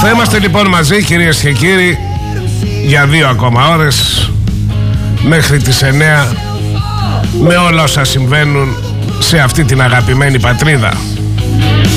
Θα είμαστε λοιπόν μαζί, κυρίες και κύριοι, για 2 ακόμα ώρες μέχρι τις 9, με όλα όσα συμβαίνουν σε αυτή την αγαπημένη πατρίδα.